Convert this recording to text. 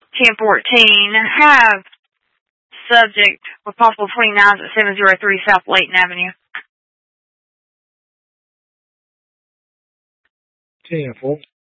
1014. Have subject with possible 29s at 703 South Layton Avenue. 10-4.